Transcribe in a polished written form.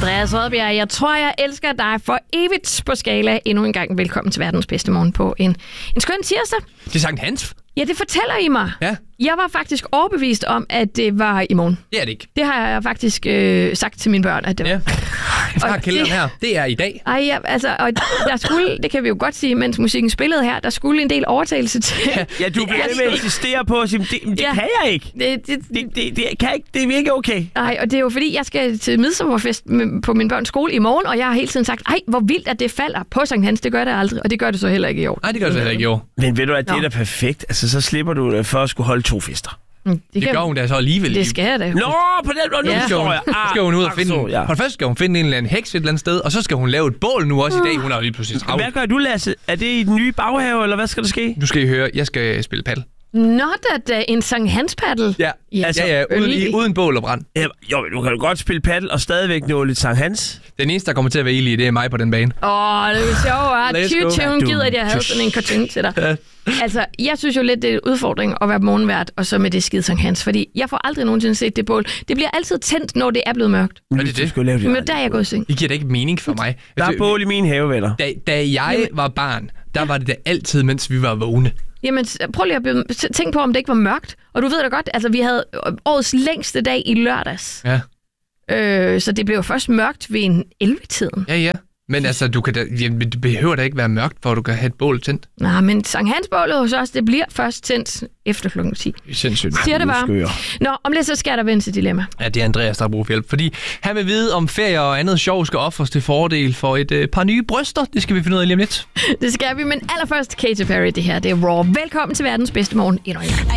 Andreas Rødbjerg, jeg tror, jeg elsker dig for evigt på skala. Endnu en gang velkommen til verdens bedste morgen på en skøn tirsdag. Det er Sankt Hans. Ja, det fortæller I mig. Ja. Jeg var faktisk overbevist om, at det var i morgen. Det er det ikke. Det har jeg faktisk sagt til mine børn, at det var. Ja. Jeg har kælderen her. Det er i dag. Ej, ja, altså, og der skulle, det kan vi jo godt sige, mens musikken spillede her, der skulle en del overtagelse til. Ja, du bliver ved med at insistere på at sige, det kan jeg ikke. Det kan ikke. Det er ikke okay. Nej, og det er jo fordi, jeg skal til midsommerfest på min børns skole i morgen, og jeg har hele tiden sagt, ej, hvor vildt, at det falder på Sankt Hans. Det gør det aldrig, og det gør det så heller ikke i år. Nej, det gør det heller ikke i år. Men ved du, at det er da perfekt? Altså, så slipper du for at skulle holde 2 fester. Det gør hun da så alligevel. Det skal jeg da. Nå, på den måde, nu forstår jeg. Skal hun ud og finde... For det første skal hun finde en eller anden heks et eller andet sted, og så skal hun lave et bål nu også i dag. Hun har jo lige pludselig travlt. Hvad gør du, Lasse? Er det i den nye baghave, eller hvad skal der ske? Nu skal I høre, jeg skal spille paddel. Not at en Sankt Hans paddel. Ja, altså, uden bål og brand. Ja, jo, men du kan jo godt spille paddel og stadigvæk nå lidt Sankt Hans. Den eneste, der kommer til at være i, det er mig på den bane. Det er sjovt. Hun gider, at jeg havde sådan en karton til dig. Altså, jeg synes jo lidt, det er en udfordring at være morgenvært, og så med det skide Sankt Hans, fordi jeg får aldrig nogensinde set det bål. Det bliver altid tændt, når det er blevet mørkt. Men der er jeg gået i seng. Det giver da ikke mening for mig. Der er bål i min have, venner. Da jeg var barn, der var det da altid, mens vi var vågne. Jamen, prøv lige at tænke på, om det ikke var mørkt. Og du ved da godt, altså vi havde årets længste dag i lørdags. Ja. Så det blev jo først mørkt ved en 11-tiden. Ja. Men altså, du behøver da ikke være mørkt, for at du kan have et bål tændt. Nej, men Sankt Hans-bålet hos os, det bliver først tændt efter kl. 10. Det er sindssygt. Siger det bare. Nå, om lidt så skal der vende til dilemma. Ja, det er Andreas, der har brug for hjælp. Fordi han vil vide, om ferie og andet sjov skal offres til fordel for et par nye bryster. Det skal vi finde ud af lige om lidt. Det skal vi, men allerførst Katy Perry, det her. Det er Raw. Velkommen til verdens bedste morgen endnu en gang.